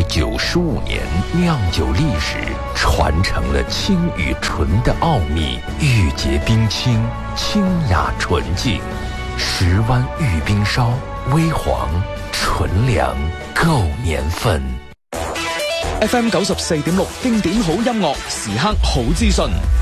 95年，酿酒历史传承了清与纯的奥秘，玉洁冰清，清雅纯净。10湾玉冰烧，微黄纯良，够年份。 FM 94.6經典好音樂，時刻好資訊。